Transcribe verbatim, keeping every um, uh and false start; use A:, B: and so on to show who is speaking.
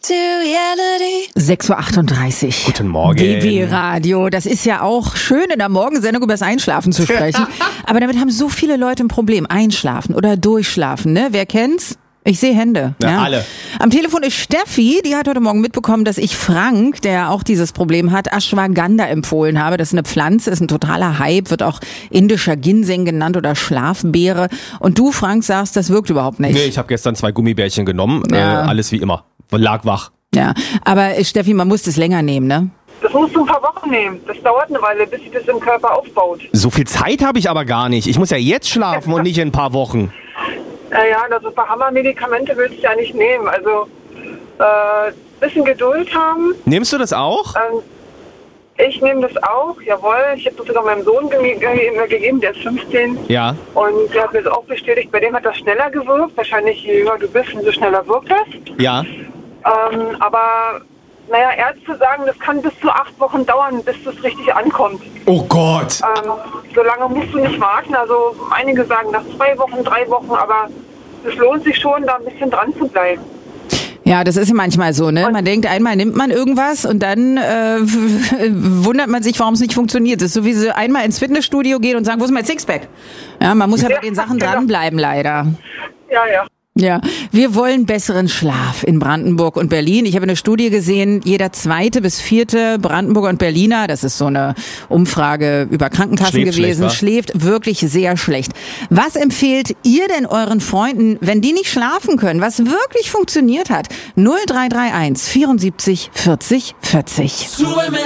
A: sechs Uhr achtunddreißig.
B: Guten Morgen.
A: D W Radio. Das ist ja auch schön, in der Morgensendung über das Einschlafen zu sprechen. Aber damit haben so viele Leute ein Problem. Einschlafen oder durchschlafen, ne? Wer kennt's? Ich sehe Hände.
B: Ja,
A: ja,
B: alle.
A: Am Telefon ist Steffi, die hat heute Morgen mitbekommen, dass ich Frank, der auch dieses Problem hat, Ashwagandha empfohlen habe. Das ist eine Pflanze, ist ein totaler Hype, wird auch indischer Ginseng genannt oder Schlafbeere. Und du, Frank, sagst, das wirkt überhaupt nicht.
B: Nee, ich habe gestern zwei Gummibärchen genommen.
A: Ja.
B: Äh, alles wie immer. Lag wach.
A: Ja, aber äh, Steffi, man muss das länger nehmen, ne?
C: Das musst du ein paar Wochen nehmen. Das dauert eine Weile, bis sich das im Körper aufbaut.
B: So viel Zeit habe ich aber gar nicht. Ich muss ja jetzt schlafen und nicht in ein paar Wochen.
C: Naja, also ein paar Hammermedikamente willst du ja nicht nehmen. Also, äh, bisschen Geduld haben.
B: Nimmst du das auch?
C: Ähm, ich nehme das auch, jawohl. Ich habe das sogar meinem Sohn ge ge gegeben, der ist fünfzehn.
B: Ja.
C: Und der hat mir das auch bestätigt. Bei dem hat das schneller gewirkt. Wahrscheinlich, je jünger du bist, umso schneller wirkt das.
B: Ja.
C: Ähm, aber, naja, Ärzte sagen, das kann bis zu acht Wochen dauern, bis das richtig ankommt.
B: Oh Gott.
C: Ähm, so lange musst du nicht warten. Also einige sagen nach zwei Wochen, drei Wochen, aber es lohnt sich schon, da ein bisschen dran zu bleiben.
A: Ja, das ist ja manchmal so, ne? Man denkt, einmal nimmt man irgendwas und dann äh, wundert man sich, warum es nicht funktioniert. Das ist so wie sie einmal ins Fitnessstudio gehen und sagen, wo ist mein Sixpack? Ja, man muss ja bei den Sachen dranbleiben, leider.
C: Ja, ja.
A: Ja, wir wollen besseren Schlaf in Brandenburg und Berlin. Ich habe eine Studie gesehen, jeder zweite bis vierte Brandenburger und Berliner, das ist so eine Umfrage über Krankenkassen
B: Schläft
A: gewesen,
B: schlecht,
A: schläft wirklich sehr schlecht. Was empfehlt ihr denn euren Freunden, wenn die nicht schlafen können, was wirklich funktioniert hat? null drei drei eins vierundsiebzig vierzig vierzig.